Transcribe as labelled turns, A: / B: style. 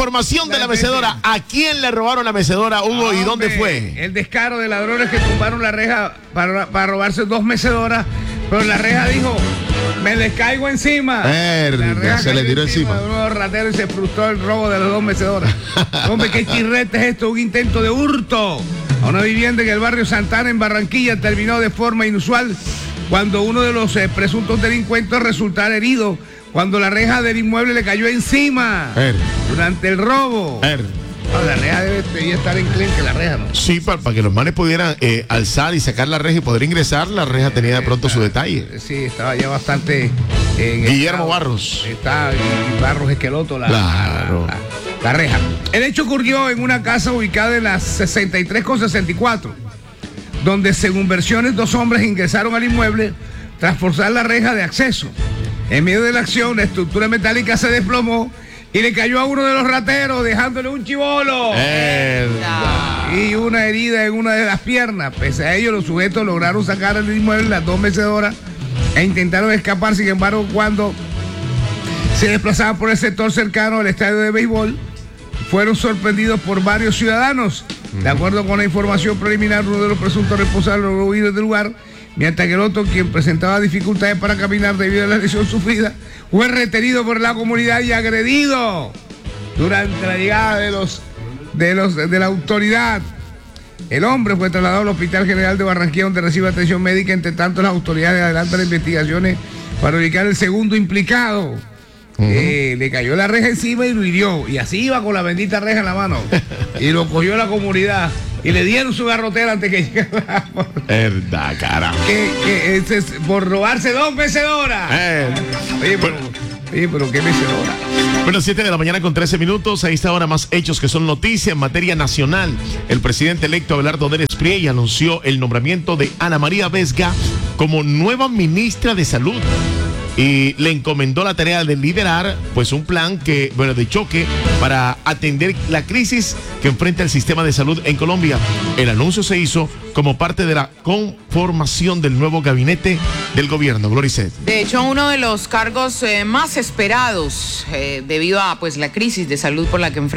A: información de la mecedora. ¿A quién le robaron la mecedora, Hugo, y dónde fue?
B: El descaro de ladrones que tumbaron la reja para robarse 2 mecedoras, pero la reja dijo, me les caigo encima.
A: Se le tiró encima.
B: Uno ratero y se frustró el robo de las 2 mecedoras. Hombre, qué chirrete es esto, un intento de hurto a una vivienda en el barrio Santana, en Barranquilla, terminó de forma inusual cuando uno de los presuntos delincuentes resultara herido cuando la reja del inmueble le cayó encima durante el robo. La reja debía estar enclenque, la reja, ¿no?
A: Sí, para que los manes pudieran alzar y sacar la reja y poder ingresar, la reja tenía de pronto su detalle.
B: Sí, estaba ya bastante...
A: Guillermo Barros.
B: Está Barros Esqueloto, la reja. El hecho ocurrió en una casa ubicada en la 63 con 64, donde según versiones 2 hombres ingresaron al inmueble tras forzar la reja de acceso. En medio de la acción, la estructura metálica se desplomó y le cayó a uno de los rateros, dejándole un chibolo y una herida en una de las piernas. Pese a ello, los sujetos lograron sacar del inmueble las 2 mecedoras e intentaron escapar. Sin embargo, cuando se desplazaban por el sector cercano al estadio de béisbol, fueron sorprendidos por varios ciudadanos. De acuerdo con la información preliminar, uno de los presuntos responsables logró huir del lugar, mientras que el otro, quien presentaba dificultades para caminar debido a la lesión sufrida, fue retenido por la comunidad y agredido durante la llegada de la autoridad. El hombre fue trasladado al Hospital General de Barranquilla, donde recibe atención médica. Entre tanto, las autoridades adelantan las investigaciones para ubicar el segundo implicado. Le cayó la reja encima y lo hirió, y así iba con la bendita reja en la mano, y lo cogió la comunidad y le dieron su garrotera antes que llegara.
A: Verdad, cara.
B: Por robarse 2 mecedoras. Oye, pero qué mecedora.
A: Bueno, 7 de la mañana con 13 minutos. Ahí está ahora más hechos que son noticia en materia nacional. El presidente electo Abelardo Dérez Priey anunció el nombramiento de Ana María Vesga como nueva ministra de Salud y le encomendó la tarea de liderar pues un plan de choque para atender la crisis que enfrenta el sistema de salud en Colombia. El anuncio se hizo como parte de la conformación del nuevo gabinete del gobierno. Gloricet.
C: De hecho, uno de los cargos más esperados debido a pues la crisis de salud por la que enfrenta